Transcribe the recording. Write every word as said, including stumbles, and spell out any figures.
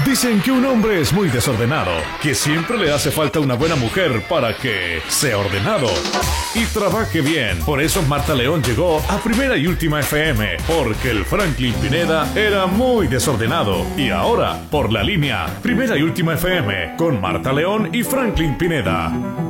Dicen que un hombre es muy desordenado, que siempre le hace falta una buena mujer para que sea ordenado y trabaje bien. Por eso Marta León llegó a Primera y Última F M, porque el Franklin Pineda era muy desordenado. Y ahora, por la línea Primera y Última F M, con Marta León y Franklin Pineda.